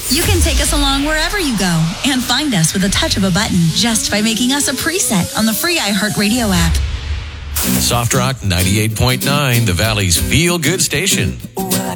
You can take us along wherever you go and find us with a touch of a button just by making us a preset on the free iHeartRadio app. Soft Rock 98.9, the Valley's feel-good station. What